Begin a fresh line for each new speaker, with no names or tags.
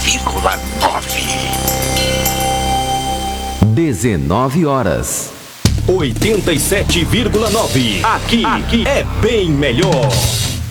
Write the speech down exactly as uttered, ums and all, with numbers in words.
vírgula nove.
dezenove horas.
oitenta e sete vírgula nove. Aqui, aqui é bem melhor.